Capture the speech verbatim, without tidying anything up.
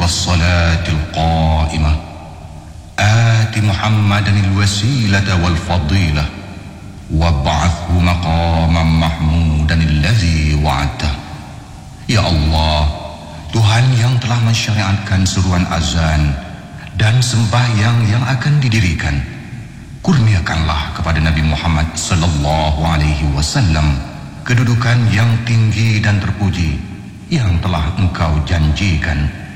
الصلاة القائمة آت محمدا الوسيلة والفضيلة وابعثه مقاما محمودا الذي وعدته. Ya Allah, Tuhan yang telah mensyariatkan seruan azan dan sembahyang yang akan didirikan, kurniakanlah kepada Nabi Muhammad sallallahu alaihi wasallam kedudukan yang tinggi dan terpuji yang telah Engkau janjikan.